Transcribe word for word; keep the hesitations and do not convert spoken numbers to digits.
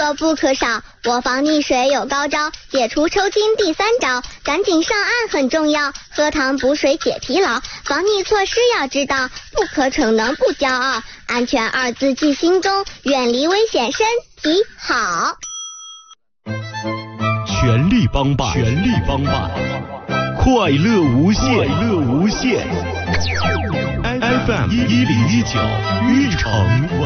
说不可少，我防溺水有高招，解除抽筋第三招，赶紧上岸很重要，喝汤补水解疲劳，防溺措施要知道，不可逞能不骄傲，安全二字记心中，远离危险身体好。 全力帮办，全力帮办，快乐无限，快乐无限。F M 一零一九，一城